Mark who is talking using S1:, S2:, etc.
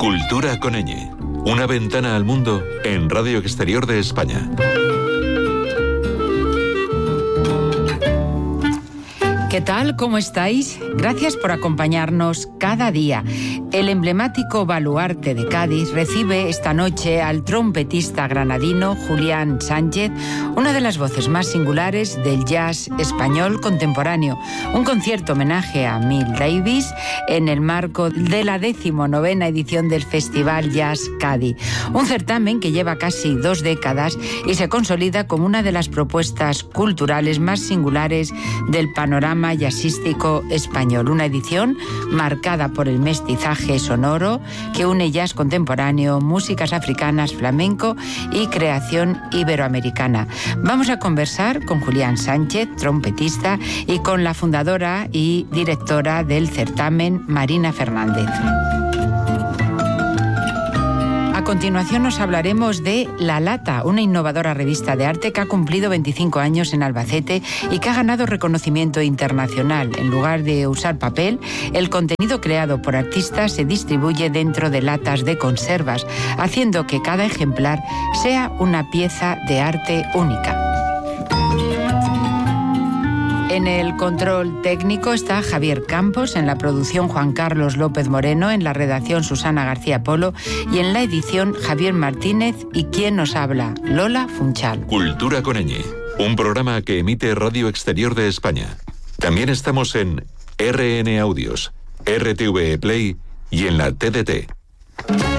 S1: Cultura con ñ. Una ventana al mundo en Radio Exterior de España.
S2: ¿Qué tal? ¿Cómo estáis? Gracias por acompañarnos cada día. El emblemático baluarte de Cádiz recibe esta noche al trompetista granadino Julián Sánchez, una de las voces más singulares del jazz español contemporáneo. Un concierto homenaje a Miles Davis en el marco de la 19ª edición del Festival Jazz Cádiz. Un certamen que lleva casi 2 décadas y se consolida como una de las propuestas culturales más singulares del panorama jazzístico español. Una edición marcada por el mestizaje sonoro que une jazz contemporáneo, músicas africanas, flamenco y creación iberoamericana. Vamos a conversar con Julián Sánchez, trompetista, y con la fundadora y directora del certamen, Marina Fernández. A continuación nos hablaremos de La Lata, una innovadora revista de arte que ha cumplido 25 años en Albacete y que ha ganado reconocimiento internacional. En lugar de usar papel, el contenido creado por artistas se distribuye dentro de latas de conservas, haciendo que cada ejemplar sea una pieza de arte única. En el control técnico está Javier Campos, en la producción Juan Carlos López Moreno, en la redacción Susana García Polo y en la edición Javier Martínez y quien nos habla, Lola Funchal.
S1: Cultura con ñ, un programa que emite Radio Exterior de España. También estamos en RN Audios, RTV Play y en la TDT.